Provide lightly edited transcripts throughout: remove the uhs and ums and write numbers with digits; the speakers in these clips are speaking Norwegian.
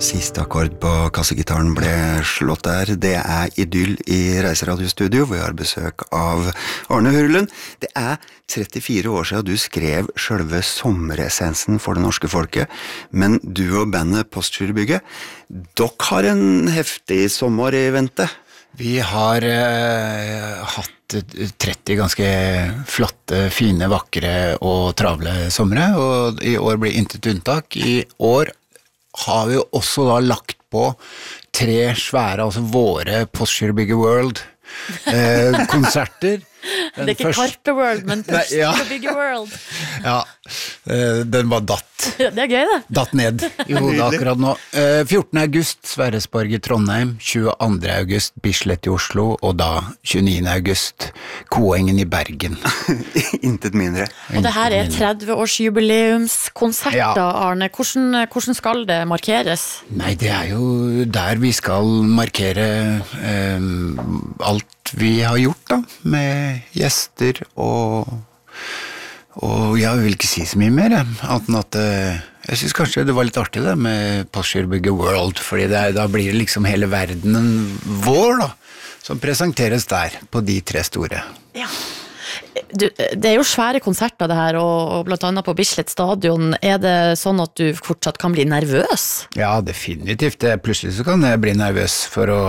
Siste akkord på kassegitaren ble slått der. Det Idyll i Reiseradiostudio, hvor jeg har besøk av Arne Hurlund. Det 34 år siden du skrev selve sommeressensen for det norske folket, men du og bandet Postgirobygget, dere har en heftig sommer i vente. Vi har hatt 30 ganske flotte, fine, vakre og travle somre, og i år blir intet unntak. I år har vi jo også da lagt på 3 svære, altså våre Postgirobygget World konserter. Det ikke Karpe World, men Postgirobygget World. Ja, den var datt. Det gøy det. Datt ned i hodet akkurat nå. 14. august, Sverresborg i Trondheim, 22. august, Bislett i Oslo, og da 29. august, Koengen i Bergen. Intet mindre. Og det her 30-årsjubileumskonserter, Arne. Hvordan skal det markeres? Nei, det jo der vi skal markere alt vi har gjort da, med gjester og jeg vil ikke si så mye mer, annet enn at jeg synes kanskje det var litt artig det med Postgirobygget World, fordi da blir det liksom hele verdenen vår da, som presenteres der på de 3 store. Ja. Det jo svære konserter det her, og blant annet på Bislett stadion. Det sånn at du fortsatt kan bli nervøs? Ja, definitivt. Plutselig så kan jeg bli nervøs for å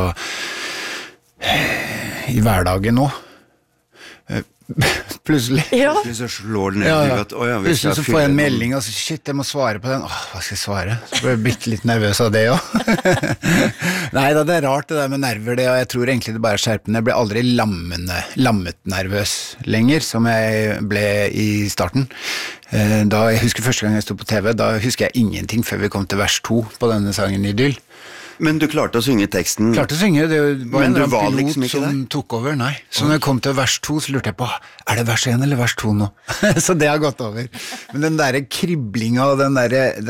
i hverdagen nå. Plutselig. Plutselig så slår den ned. Plutselig så får jeg en melding, og så shit, jeg må svare på den. Hva skal jeg svare? Så blir jeg bitte litt nervøs av det også. Nei da, det rart det der med nerver, det, og jeg tror egentlig det bare skjerpende. Jeg ble aldri lammet nervøs lenger, som jeg ble i starten. Da jeg husker første gang jeg stod på TV, da husker jeg ingenting før vi kom til vers 2 på denne sangen Idyll. Men du klarte å synge teksten? Klarte å synge, det var men en var pilot liksom ikke som tok over, nei. Så når jeg kom til vers 2, så lurte jeg på, det vers 1 eller vers 2 nå? Så det har gått over. Men den der kriblinga og den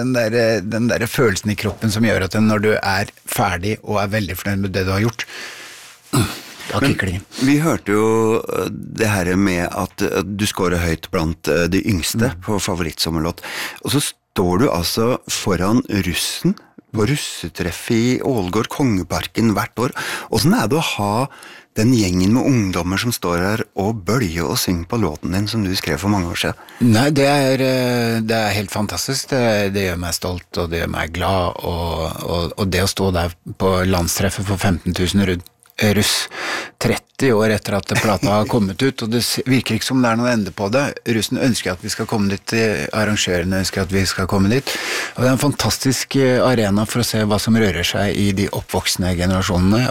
der følelsen i kroppen som gjør at når du ferdig og veldig fornøyd med det du har gjort, da kikker det inn. Vi hørte jo det her med at du scorer høyt blant de yngste på favorittsommerlåt, og så står du altså foran russen, på russetreff i Ålgård Kongeparken hvert år. Hvordan det å ha den gjengen med ungdommer som står her og bølger og synger på låten din som du skrev for mange år siden? Nei, det helt fantastisk. Det gjør meg stolt, og det gjør meg glad, og det å stå der på landstreffet for 15 000 russ 30 år etter at plata har kommet ut, og det virker ikke som det noen ende på det. Russen ønsker at vi skal komme dit, arrangørene ønsker at vi skal komme dit, og det en fantastisk arena for å se hva som rører seg i de oppvoksende generasjonene,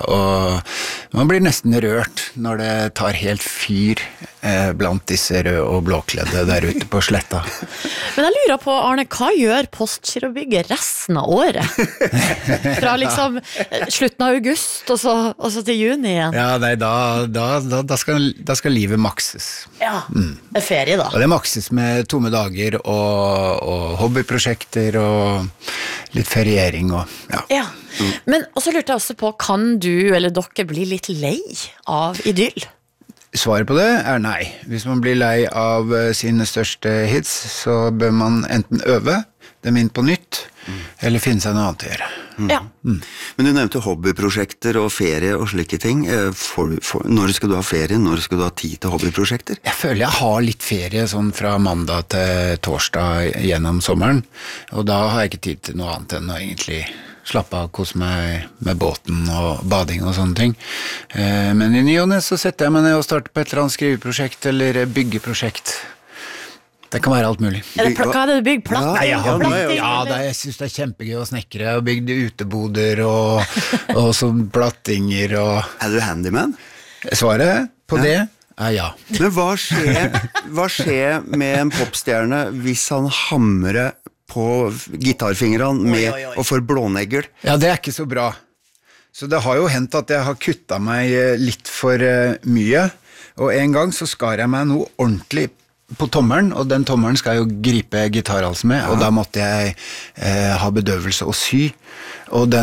og man blir nesten rørt når det tar helt fyr blant disse røde og blåkledde der ute på sletta. Men jeg lurer på, Arne, hva gjør Postgirobygget resten av året? Fra liksom slutten av august og så til juni igjen? Ja, nei, da skal livet makses. Ja, det ferie da. Og det makses med tomme dager og hobbyprosjekter og litt feriering og ja. Men også lurte jeg også på, kan du eller dere bli litt lei av Idyll? Svaret på det nei. Hvis man blir lei av sine største hits, så bør man enten øve dem inn på nytt, eller finne seg noe annet å gjøre. Ja. Men du nevnte hobbyprosjekter og ferie og slike ting. Når skal du ha ferie? Når skal du ha tid til hobbyprosjekter? Jeg føler jeg har litt ferie sånn fra mandag til torsdag gjennom sommeren, og da har jeg ikke tid til noe annet enn å egentlig slappe av, kose meg med båten og bading og sånne ting. Men i ny og ne så setter jeg meg ned og starter på et eller annet skriveprosjekt eller byggeprosjekt. Det kan være alt mulig. Hva det du bygger? Platting? Jeg synes det kjempegøy å snekre. Jeg har bygd uteboder og sånn plattinger og... Er du handyman? Svaret på det ja. Men hva skjer med en popstjerne hvis han hamrer på gitarfingrene med og får blånegl? Ja, det ikke så bra. Så det har jo hendt at jeg har kuttet meg litt for mye, og en gang så skar jeg meg noe ordentlig på tommelen, og den tommelen skal jeg jo gripe gitarhalsen med, og da måtte jeg ha bedøvelse og sy, og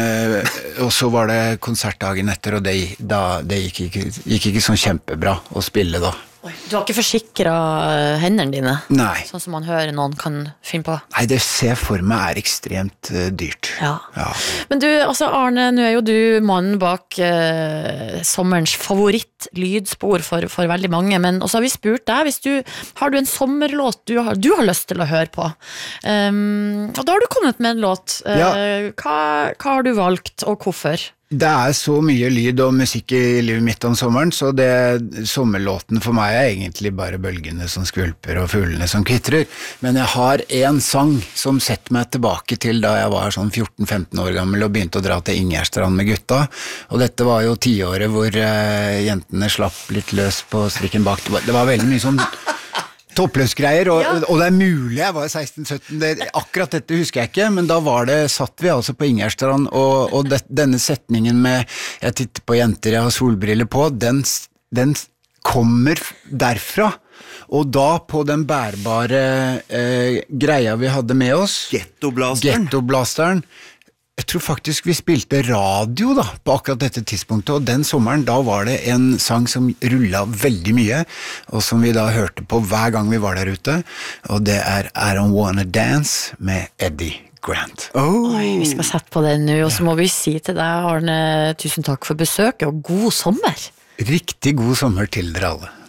så var det konsertdagen etter, og det gikk ikke sånn kjempebra å spille da. Du har ikke forsikret hendene dine? Nei. Sånn som man hører noen kan finne på? Nei, det ser jeg for meg er ekstremt dyrt. Ja. Ja. Men du, altså Arne, nå er jo du mannen bak sommerens favoritt-lydspor for veldig mange, men også har vi spurt deg, har du en sommerlåt du har lyst til å høre på? Og da har du kommet med en låt. Hva har du valgt, og hvorfor? Det er så mye lyd og musikk i livet mitt om sommeren, så sommerlåten for meg er egentlig bare bølgene som skvulper og fuglene som kvitrer. Men jeg har en sang som setter meg tilbake til da jeg var sånn 14-15 år gammel og begynte å dra til Ingjerdstrand med gutta. Og dette var jo 10-året hvor jentene slapp litt løs på strikken bak. Det var veldig mye sånn toppløsgreier, og det er mulig jeg var 16-17, akkurat dette husker jeg ikke, men da satt vi altså på Ingjerdstrand, og denne setningen med «jeg titter på jenter, jeg har solbriller på», den kommer derfra, og da på den bærbare greia vi hadde med oss, Ghettoblasteren, jeg tror faktisk vi spilte radio da, på akkurat dette tidspunktet, og den sommeren, da var det en sang som rullet veldig mye, og som vi da hørte på hver gang vi var der ute, og det I Don't Wanna Dance med Eddie Grant. Oi, vi skal sette på den nå, og så må vi si til deg, Arne, tusen takk for besøket, og god sommer! Riktig god sommer til dere alle.